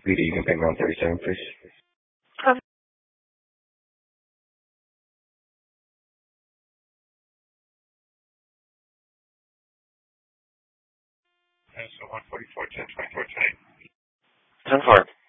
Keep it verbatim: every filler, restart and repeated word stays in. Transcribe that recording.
Good evening, Peg one thirty-seven, please. Um, Uh, so one forty-four, ten twenty-four, ten. ten four.